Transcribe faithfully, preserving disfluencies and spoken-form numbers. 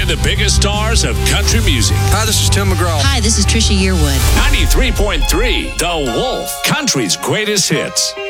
and the biggest stars of country music. Hi, this is Tim McGraw. Hi, this is Trisha Yearwood. ninety-three point three The Wolf, country's greatest hits.